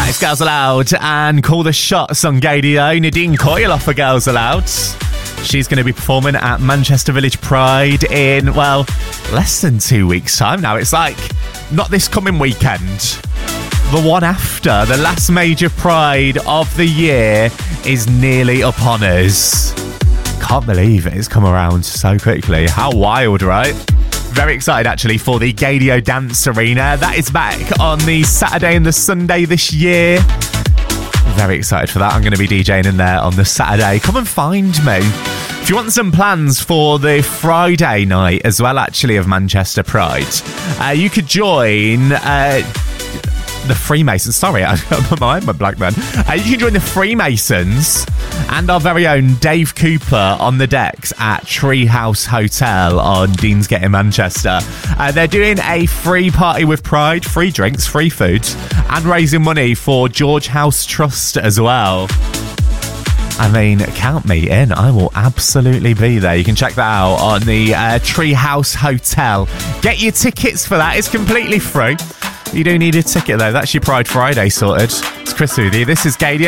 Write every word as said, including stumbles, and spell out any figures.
That is Girls Aloud and Call the Shots on Gadio. Nadine Coyle off for Girls Aloud. She's going to be performing at Manchester Village Pride in, well, less than two weeks' time now. It's like, not this coming weekend. The one after, the last major Pride of the year is nearly upon us. Can't believe it. It's come around so quickly. How wild, right? Very excited, actually, for the Gadio Dance Arena. That is back on the Saturday and the Sunday this year. Very excited for that. I'm going to be DJing in there on the Saturday. Come and find me. If you want some plans for the Friday night as well, actually, of Manchester Pride, uh, you could join... Uh, the Freemasons. Sorry, I got my mind went blank then. Uh, you can join the Freemasons and our very own Dave Cooper on the decks at Treehouse Hotel on Deansgate in Manchester. Uh, they're doing a free party with Pride, free drinks, free food, and raising money for George House Trust as well. I mean, count me in. I will absolutely be there. You can check that out on the uh, Treehouse Hotel. Get your tickets for that. It's completely free. You do need a ticket, though. That's your Pride Friday sorted. It's Chris with you. This is Gadio.